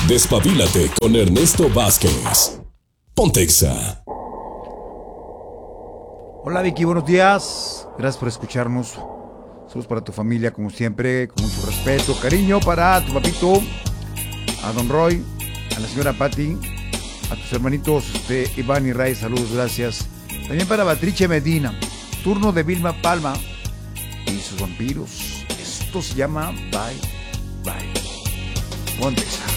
Despabilate con Ernesto Vázquez. Pontexa. Hola Vicky, buenos días. Gracias por escucharnos. Saludos para tu familia, como siempre, con mucho respeto, cariño para tu papito, a don Roy, a la señora Patti, a tus hermanitos Iván y Ray, saludos, gracias. También para Patricia Medina, turno de Vilma Palma y sus vampiros. Esto se llama Bye Bye. Pontexa.